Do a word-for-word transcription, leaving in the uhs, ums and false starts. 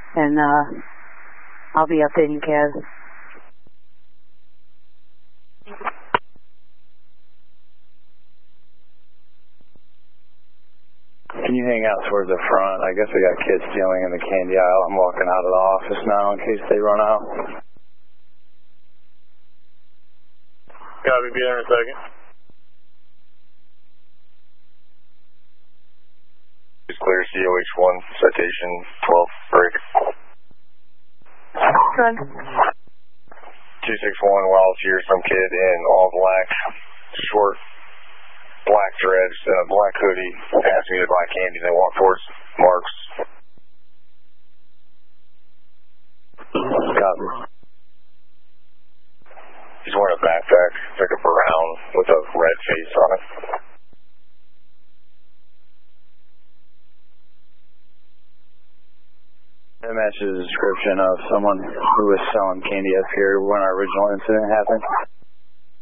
and uh, I'll be updating Kaz. Can you hang out towards the front? I guess we got kids stealing in the candy aisle. I'm walking out of the office now in case they run out. Copy, be there in a second. It's clear, C O H one, citation twelve, break. Good. two six one, Wallace here, some kid in all black, short, black dreads, uh, black hoodie, asked me to buy candy, they walk towards Mark's. Copy. He's wearing a backpack, it's like a brown with a red face on it. That matches the description of someone who was selling candy up here when our original incident happened.